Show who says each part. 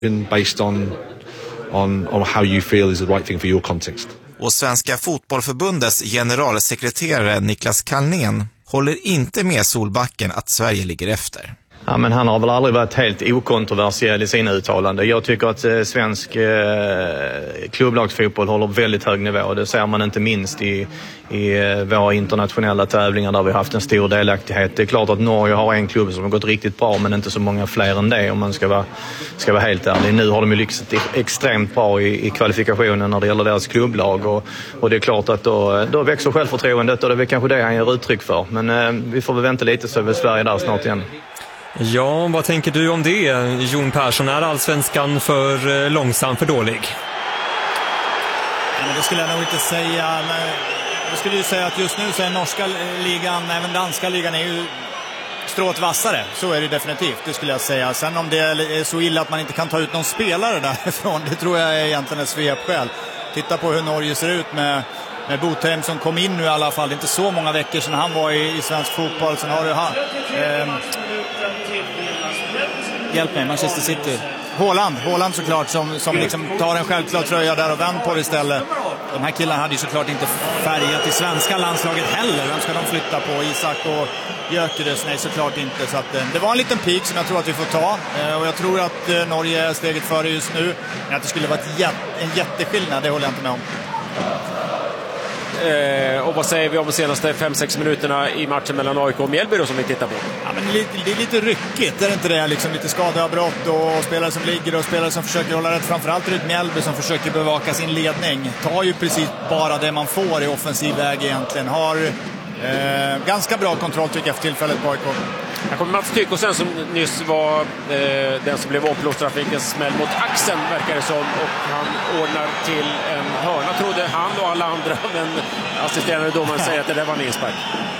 Speaker 1: based on how you feel is the right thing for your context.
Speaker 2: Och Svenska fotbollförbundets generalsekreterare Niklas Kalnén håller inte med Solbacken att Sverige ligger efter.
Speaker 3: Ja, men han har väl aldrig varit helt okontroversiell i sina uttalanden. Jag tycker att svensk klubblagsfotboll håller väldigt hög nivå. Det ser man inte minst i våra internationella tävlingar där vi har haft en stor delaktighet. Det är klart att Norge har en klubb som har gått riktigt bra, men inte så många fler än det om man ska vara helt ärlig. Nu har de ju lyckats extremt bra i kvalifikationen när det gäller deras klubblag och det är klart att då växer självförtroendet och det är kanske det han ger uttryck för. Men vi får väl vänta lite så är Sverige där snart igen.
Speaker 4: Ja, vad tänker du om det? Jon Persson, är allsvenskan för långsam, för dålig?
Speaker 5: Ja, men det skulle jag nog inte säga. Jag skulle ju säga att just nu så är norska ligan, även danska ligan är ju strået vassare. Så är det definitivt, det skulle jag säga. Sen om det är så illa att man inte kan ta ut någon spelare därifrån, det tror jag är egentligen ett svepskäl. Titta på hur Norge ser ut med Botheim som kom in nu i alla fall. Det är inte så många veckor sedan han var i svensk fotboll. Sen har du hjälp mig, Manchester City. Haaland såklart som liksom tar en självklar tröja där och vänder på det istället. De här killarna hade ju såklart inte färgat i svenska landslaget heller. Vem ska de flytta på? Isak och Gyökeres? Nej, såklart inte. Så att, det var en liten peak som jag tror att vi får ta. Och jag tror att Norge är steget före just nu. Men att det skulle vara en jätteskillnad, det håller jag inte med om.
Speaker 6: Och vad säger vi om de senaste 5-6 minuterna i matchen mellan AIK och Mjällby då, som vi tittar på?
Speaker 5: Ja, men det är lite ryckigt, är det inte det? Liksom lite skadeavbrott och spelare som ligger och spelare som försöker hålla rätt. Framförallt är det ett Mjällby som försöker bevaka sin ledning. Tar ju precis bara det man får i offensiv väg egentligen. Har ganska bra kontroll tycker jag för tillfället på AIK.
Speaker 6: Här kommer Mats Tykosen som nyss var den som blev avblåst, fick en smäll mot axeln verkar det som, och han ordnar till en hörna, trodde han och alla andra, men assisterande domaren säger att det där var en inspark.